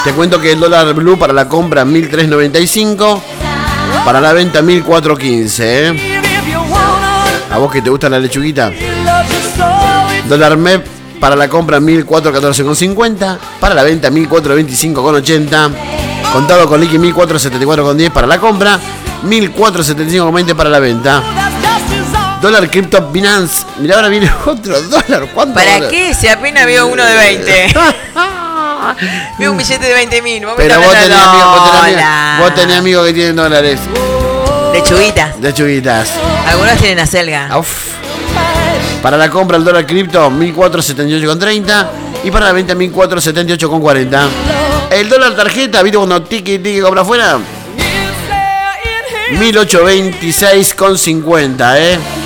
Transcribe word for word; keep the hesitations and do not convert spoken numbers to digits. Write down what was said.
Te cuento que el dólar blue para la compra mil trescientos noventa y cinco, para la venta mil cuatrocientos quince, ¿eh? ¿A vos que te gusta la lechuguita? Dólar M E P para la compra mil cuatrocientos catorce con cincuenta, para la venta mil cuatrocientos veinticinco con ochenta, contado con liqui mil cuatrocientos setenta y cuatro con diez para la compra, mil cuatrocientos setenta y cinco con veinte para la venta. Dólar cripto Binance, mirá, ahora viene otro dólar. ¿Cuánto ¿Para dólar? qué? Si apenas veo uno de veinte. Veo un billete de veinte mil. Pero vos tenés amigos, vos tenés amigos, vos tenés amigos que tienen dólares. Lechuguitas. Lechuguitas. Algunos tienen acelga. Uf. Para la compra el dólar cripto mil cuatrocientos setenta y ocho con treinta y para la venta mil cuatrocientos setenta y ocho con cuarenta. El dólar tarjeta, ¿viste cuando tiki tiki compra afuera? mil ochocientos veintiséis con cincuenta, ¿eh?